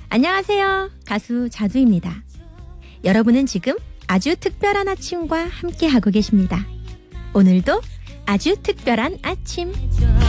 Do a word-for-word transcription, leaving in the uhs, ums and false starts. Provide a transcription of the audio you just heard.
안녕하세요. 가수 자두입니다. 여러분은 지금 아주 특별한 아침과 함께하고 계십니다. 오늘도 아주 특별한 아침.